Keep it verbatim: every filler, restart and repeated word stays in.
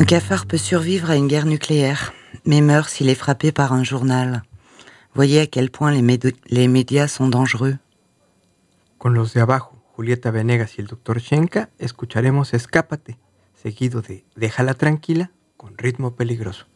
Un cafard peut survivre à une guerre nucléaire, mais meurt s'il est frappé par un journal. Voyez à quel point les, méd- les médias sont dangereux. Con los de abajo, Julieta Venegas y el doctor Shenka, escucharemos Escápate, seguido de Déjala tranquila, con ritmo peligroso.